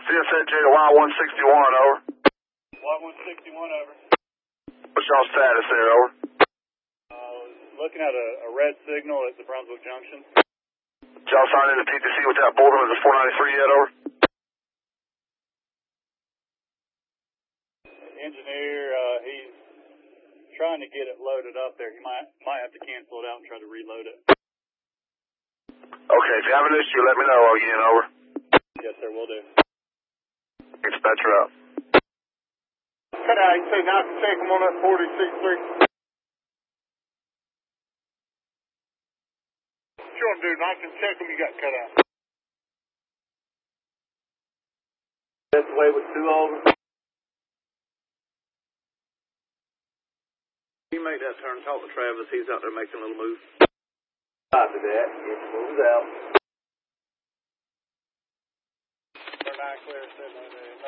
CSJ to Y161, over. Y161, over. What's y'all status there, over? Looking at a red signal at the Brunswick Junction. Did y'all sign into PTC with that bulletin as a 493 yet, over? Engineer, he's trying to get it loaded up there. He might have to cancel it out and try to reload it. Okay, if you have an issue, let me know again, over. Yes, sir, will do. Dispatcher out. Cut out, you say now I can check him on that 4063. Sure, dude, I can check him, you got cut out. That's the way with 2 over. You make that turn, talk to Travis, he's out there making a little move. Copy that, it moves out. They're not clear, 708.